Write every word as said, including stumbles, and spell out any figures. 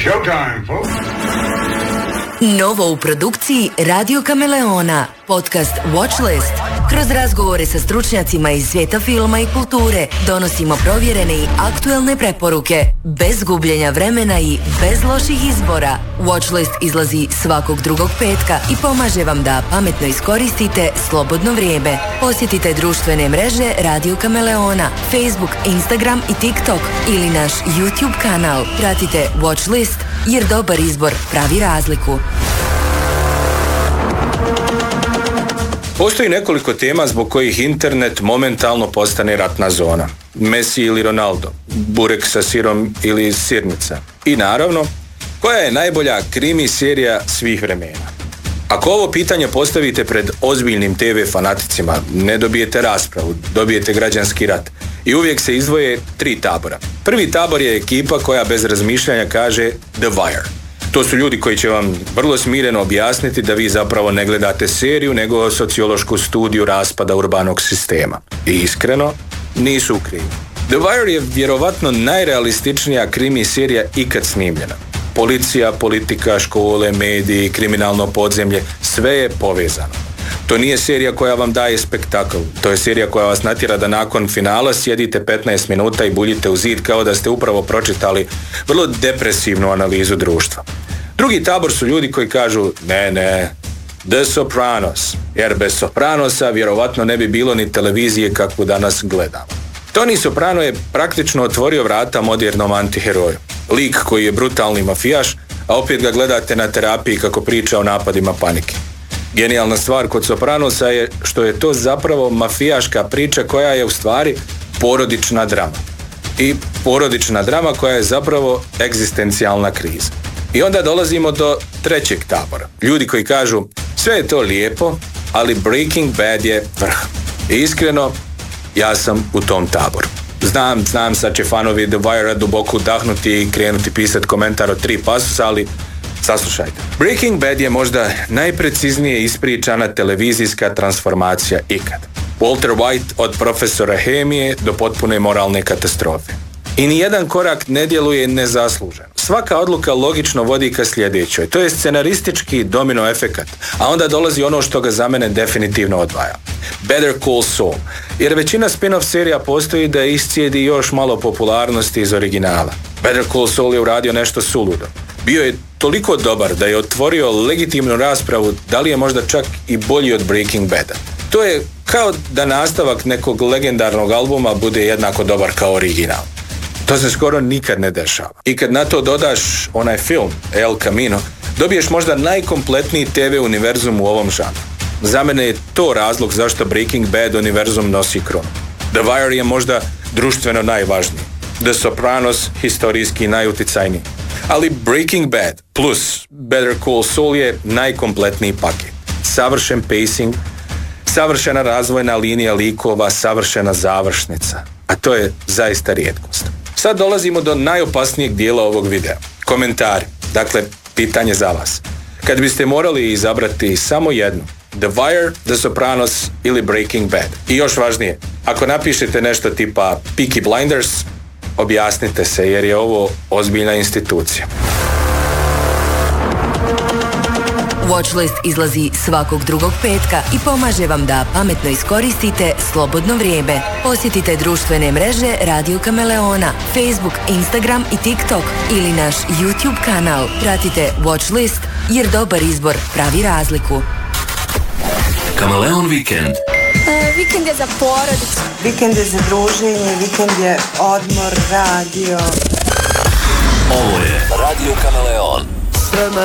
showtime, folks. Novo u produkciji Radio Kameleona, podcast Watchlist. Kroz razgovore sa stručnjacima iz svijeta filma i kulture donosimo provjerene i aktuelne preporuke, bez gubljenja vremena i bez loših izbora. Watchlist izlazi svakog drugog petka i pomaže vam da pametno iskoristite slobodno vrijeme. Posjetite društvene mreže Radio Kameleona, Facebook, Instagram i TikTok ili naš YouTube kanal. Pratite Watchlist jer dobar izbor pravi razliku. Postoji nekoliko tema zbog kojih internet momentalno postane ratna zona. Messi ili Ronaldo, burek sa sirom ili sirnica. I naravno, koja je najbolja krimi serija svih vremena? Ako ovo pitanje postavite pred ozbiljnim te ve fanaticima, ne dobijete raspravu, dobijete građanski rat. I uvijek se izdvoje tri tabora. Prvi tabor je ekipa koja bez razmišljanja kaže The Wire. To su ljudi koji će vam vrlo smireno objasniti da vi zapravo ne gledate seriju, nego sociološku studiju raspada urbanog sistema. I iskreno, nisu u krivu. The Wire je vjerovatno najrealističnija krimi serija ikad snimljena. Policija, politika, škole, mediji, kriminalno podzemlje, sve je povezano. To nije serija koja vam daje spektakl, to je serija koja vas natjera da nakon finala sjedite petnaest minuta i buljite u zid kao da ste upravo pročitali vrlo depresivnu analizu društva. Drugi tabor su ljudi koji kažu ne, ne, The Sopranos, jer bez Sopranosa vjerovatno ne bi bilo ni televizije kakvu danas gledamo. Tony Soprano je praktično otvorio vrata modernom antiheroju. Lik koji je brutalni mafijaš, a opet ga gledate na terapiji kako priča o napadima panike. Genijalna stvar kod Sopranosa je što je to zapravo mafijaška priča koja je u stvari porodična drama. I porodična drama koja je zapravo egzistencijalna kriza. I onda dolazimo do trećeg tabora. Ljudi koji kažu sve je to lijepo, ali Breaking Bad je vrh. I iskreno, ja sam u tom taboru. Znam, znam, sad će fanovi The Wire duboko udahnuti i krenuti pisati komentar od tri pasusa, ali saslušajte. Breaking Bad je možda najpreciznije ispričana televizijska transformacija ikad. Walter White od profesora hemije do potpune moralne katastrofe. I nijedan korak ne djeluje nezasluženo. Svaka odluka logično vodi ka sljedećoj. To je scenaristički domino efekat. A onda dolazi ono što ga za mene definitivno odvaja. Better Call Saul. Jer većina spin-off serija postoji da iscijedi još malo popularnosti iz originala. Better Call Saul je uradio nešto suludo. Bio je toliko dobar da je otvorio legitimnu raspravu da li je možda čak i bolji od Breaking Bada. To je kao da nastavak nekog legendarnog albuma bude jednako dobar kao original. To se skoro nikad ne dešava. I kad na to dodaš onaj film El Camino, dobiješ možda najkompletniji te ve univerzum u ovom žanru. Za mene je to razlog zašto Breaking Bad univerzum nosi kronu. The Wire je možda društveno najvažniji. The Sopranos historijski najuticajniji. Ali Breaking Bad plus Better Call Saul je najkompletniji paket. Savršen pacing, savršena razvojna linija likova, savršena završnica. A to je zaista rijetkost. Sad dolazimo do najopasnijeg dijela ovog videa. Komentari. Dakle, pitanje za vas. Kad biste morali izabrati samo jednu, The Wire, The Sopranos ili Breaking Bad. I još važnije, ako napišete nešto tipa Peaky Blinders, objasnite se jer je ovo ozbiljna institucija. Watchlist izlazi svakog drugog petka i pomaže vam da pametno iskoristite slobodno vrijeme. Posjetite društvene mreže Radio Kameleona, Facebook, Instagram i TikTok ili naš YouTube kanal. Pratite Watchlist jer dobar izbor pravi razliku. Kameleon Weekend. E, vikend je za porodicu. Vikend je za druženje, vikend je odmor, radio. Ovo je Radio Kameleon.